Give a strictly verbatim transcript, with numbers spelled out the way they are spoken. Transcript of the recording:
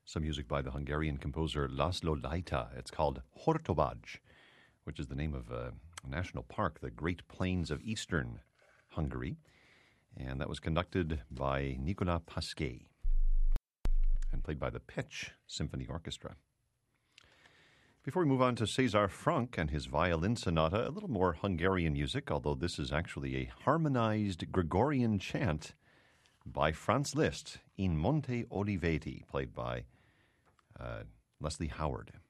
some music by the Hungarian composer Laszlo Lajta. It's called Hortobágy, which is the name of a national park, the Great Plains of Eastern Hungary. And that was conducted by Nicolas Pasquet and played by the Pécs Symphony Orchestra. Before we move on to César Franck and his violin sonata, a little more Hungarian music, although this is actually a harmonized Gregorian chant by Franz Liszt in Monte Oliveti, played by uh, Leslie Howard.